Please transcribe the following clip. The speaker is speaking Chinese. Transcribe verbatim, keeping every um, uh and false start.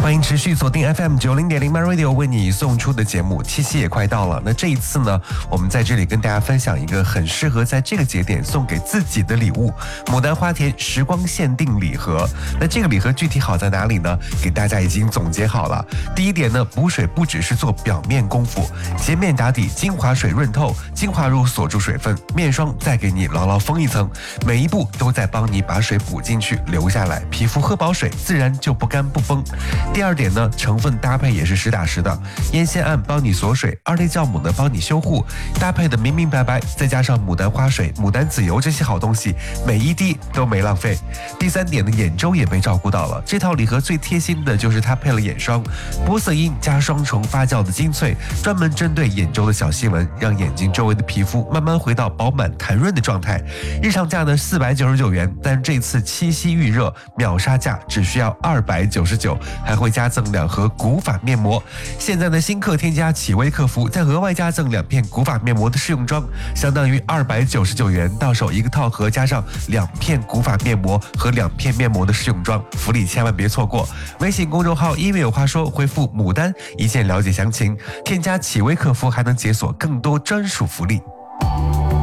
欢迎持续锁定 F M 九零点零 My Radio 为你送出的节目，七夕也快到了。那这一次呢，我们在这里跟大家分享一个很适合在这个节点送给自己的礼物——牡丹花田时光限定礼盒。那这个礼盒具体好在哪里呢？给大家已经总结好了。第一点呢，补水不只是做表面功夫，洁面打底，精华水润透，精华乳锁住水分，面霜再给你牢牢封一层，每一步都在帮你把水补进去留下来，皮肤喝饱水自然就不干不崩。第二点呢，成分搭配也是实打实的，烟酰胺帮你锁水，二类酵母呢帮你修护，搭配的明明白白，再加上牡丹花水、牡丹籽油这些好东西，每一滴都没浪费。第三点呢，眼周也被照顾到了，这套礼盒最贴心的就是它配了眼霜，玻色因加双重发酵的精粹，专门针对眼周的小细纹，让眼睛周围的皮肤慢慢回到饱满弹润的状态。日常价呢四百九十九元，但这次七夕预热秒杀价只需要二百九十九，还会加赠两盒古法面膜。现在呢，新客添加启微客服，再额外加赠两片古法面膜的试用装，相当于二百九十九元，到手一个套盒，加上两片古法面膜和两片面膜的试用装，福利千万别错过。微信公众号音乐有话说，回复牡丹一键了解详情，添加启微客服还能解锁更多专属福利。